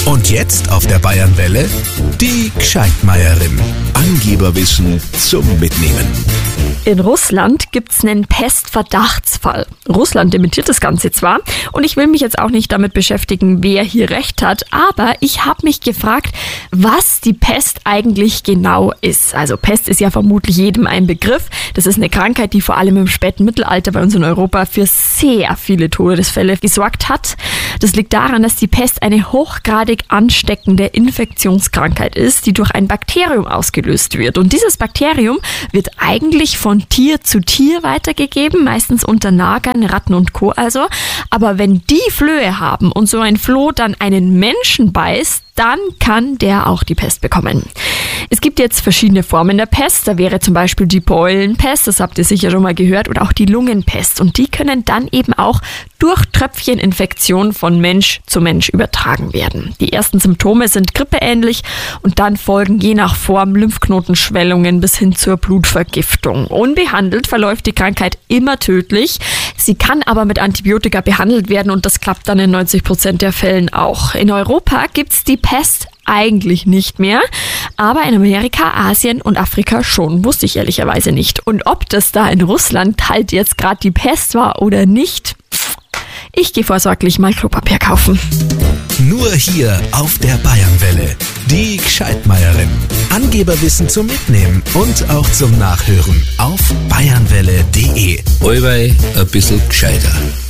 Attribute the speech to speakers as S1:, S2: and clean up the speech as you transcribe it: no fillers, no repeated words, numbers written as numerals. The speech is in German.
S1: Und jetzt auf der Bayernwelle die Gscheitmeierin. Angeberwissen zum Mitnehmen.
S2: In Russland gibt's einen Pestverdachtsfall. Russland dementiert das Ganze zwar und ich will mich jetzt auch nicht damit beschäftigen, wer hier recht hat, aber ich habe mich gefragt, was die Pest eigentlich genau ist. Also Pest ist ja vermutlich jedem ein Begriff. Das ist eine Krankheit, die vor allem im späten Mittelalter bei uns in Europa für sehr viele Todesfälle gesorgt hat. Das liegt daran, dass die Pest eine hochgradig ansteckende Infektionskrankheit ist, die durch ein Bakterium ausgelöst wird. Und dieses Bakterium wird eigentlich von Tier zu Tier weitergegeben, meistens unter Nagern, Ratten und Co. also. Aber wenn die Flöhe haben und so ein Floh dann einen Menschen beißt, dann kann der auch die Pest bekommen. Es gibt jetzt verschiedene Formen der Pest. Da wäre zum Beispiel die Beulenpest, das habt ihr sicher schon mal gehört, oder auch die Lungenpest. Und die können dann eben auch durch Tröpfcheninfektion von Mensch zu Mensch übertragen werden. Die ersten Symptome sind grippeähnlich und dann folgen je nach Form Lymphknotenschwellungen bis hin zur Blutvergiftung. Unbehandelt verläuft die Krankheit immer tödlich. Sie kann aber mit Antibiotika behandelt werden und das klappt dann in 90% der Fällen auch. In Europa gibt's die Pest eigentlich nicht mehr, aber in Amerika, Asien und Afrika schon, wusste ich ehrlicherweise nicht. Und ob das da in Russland halt jetzt gerade die Pest war oder nicht, ich gehe vorsorglich mal Klopapier kaufen.
S1: Nur hier auf der Bayernwelle. Die Gscheitmeierin. Angeberwissen zum Mitnehmen und auch zum Nachhören auf bayernwelle.de.
S3: Allweil ein bisschen gescheiter.